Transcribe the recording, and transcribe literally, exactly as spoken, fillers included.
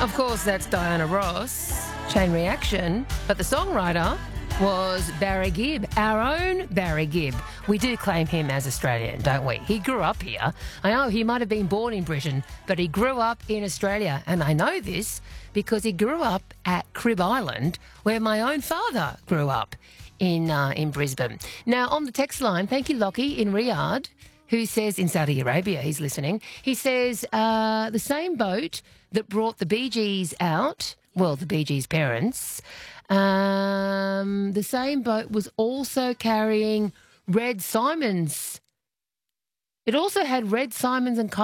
Of course, that's Diana Ross, Chain Reaction, but the songwriter was Barry Gibb, our own Barry Gibb. We do claim him as Australian, don't we? He grew up here. I know he might have been born in Britain, but he grew up in Australia. And I know this because he grew up at Crib Island, where my own father grew up in uh, in Brisbane. Now, on the text line, thank you, Lockie, in Riyadh, who says, in Saudi Arabia, he's listening. He says, uh, the same boat that brought the Bee Gees out, well, the Bee Gees' parents, um, the same boat was also carrying Red Simons. It also had Red Simons and